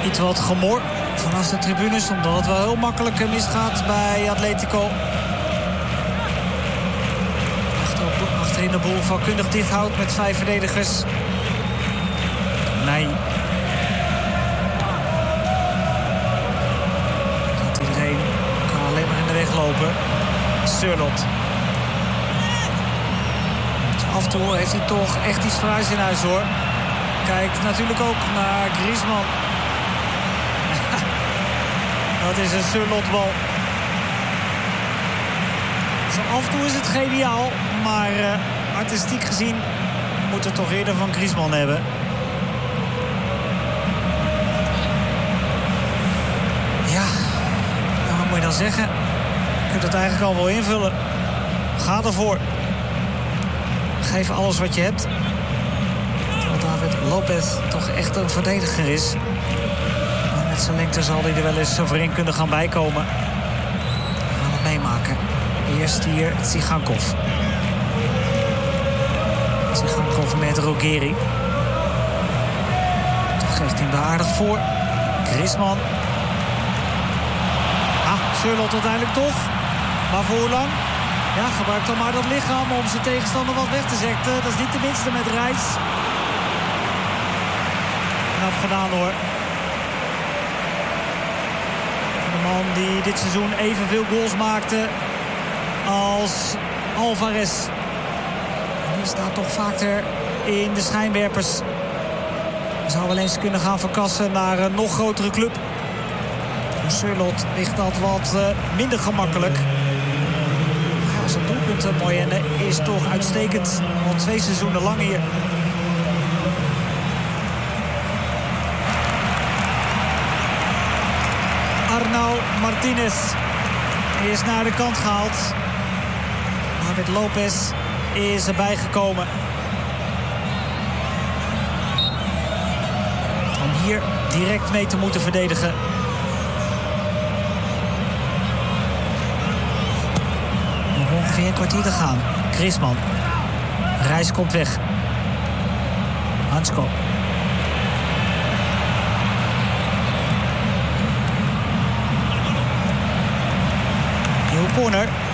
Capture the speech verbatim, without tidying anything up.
Iets wat gemor vanaf de tribunes, omdat het wel heel makkelijk misgaat bij Atletico. Achterin de boel vakkundig dicht houdt met vijf verdedigers. Nee. Gaat iedereen kan alleen maar in de weg lopen. Sørloth. Dus af en toe heeft hij toch echt iets fraais in huis, hoor. Kijkt natuurlijk ook naar Griezmann. Dat is een Sørloth-bal. Zo af en toe is het geniaal, maar uh, artistiek gezien moet het toch eerder van Griezmann hebben. Ja, nou, wat moet je dan zeggen? Je kunt het eigenlijk al wel invullen. Ga ervoor. Geef alles wat je hebt. Terwijl David Lopez toch echt een verdediger is. Maar met zijn lengte zal hij er wel eens overheen kunnen gaan bijkomen. We gaan het meemaken. Eerst hier Tsygankov. Tsygankov met Ruggeri. Toch geeft hij hem daar aardig voor. Griezmann. Ah, Sørloth uiteindelijk toch. Maar voor hoe lang? Ja, gebruik dan maar dat lichaam om zijn tegenstander wat weg te zetten. Dat is niet de minste met Reis. Knap gedaan, hoor. De man die dit seizoen evenveel goals maakte als Alvarez. En die staat toch vaker in de schijnwerpers. Zou wel eens kunnen gaan verkassen naar een nog grotere club. Voor Sørloth ligt dat wat uh, minder gemakkelijk. Ja, zijn doelpunten mooi en uh, is toch uitstekend. Al twee seizoenen lang hier. Arnau Martinez is naar de kant gehaald. David Lopez is erbij gekomen. Om hier direct mee te moeten verdedigen. Nog ongeveer een kwartier te gaan. Griezmann. Reis komt weg. Hansko. Nieuwe corner.